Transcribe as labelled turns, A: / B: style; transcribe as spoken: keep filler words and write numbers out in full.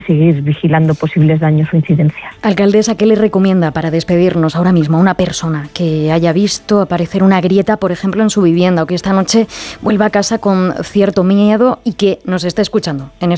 A: seguir vigilando posibles daños o incidencias.
B: Alcaldesa, ¿qué le recomienda para despedirnos ahora mismo a una persona que haya visto aparecer una grieta, por ejemplo, en su vivienda, o que esta noche vuelva a casa con cierto miedo y que nos esté escuchando en